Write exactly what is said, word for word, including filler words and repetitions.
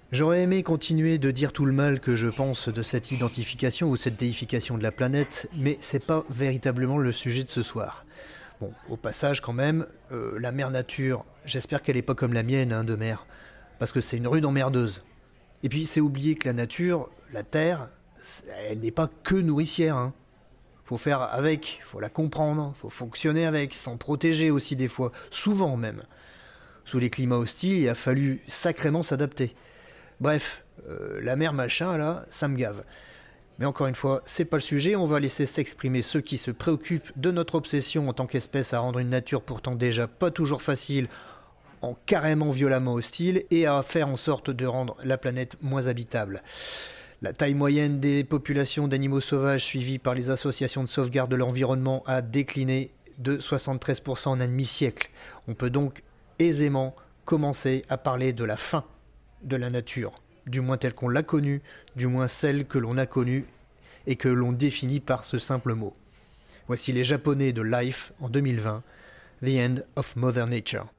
J'aurais aimé continuer de dire tout le mal que je pense de cette identification ou cette déification de la planète, mais c'est pas véritablement le sujet de ce soir. Bon, au passage quand même, euh, la mère nature, j'espère qu'elle est pas comme la mienne hein, de mère, parce que c'est une rude emmerdeuse. Et puis c'est oublier que la nature, la terre, elle n'est pas que nourricière. Hein. Faut faire avec, faut la comprendre, faut fonctionner avec, s'en protéger aussi des fois, souvent même. Sous les climats hostiles, il a fallu sacrément s'adapter. Bref, euh, la mer machin là, ça me gave. Mais encore une fois, c'est pas le sujet, on va laisser s'exprimer ceux qui se préoccupent de notre obsession en tant qu'espèce à rendre une nature pourtant déjà pas toujours facile en carrément violemment hostile et à faire en sorte de rendre la planète moins habitable. La taille moyenne des populations d'animaux sauvages suivies par les associations de sauvegarde de l'environnement a décliné de soixante-treize pour cent en un demi-siècle. On peut donc aisément commencer à parler de la fin de la nature, du moins telle qu'on l'a connue, du moins celle que l'on a connue et que l'on définit par ce simple mot. Voici les Japonais de Life en deux mille vingt, The End of Mother Nature.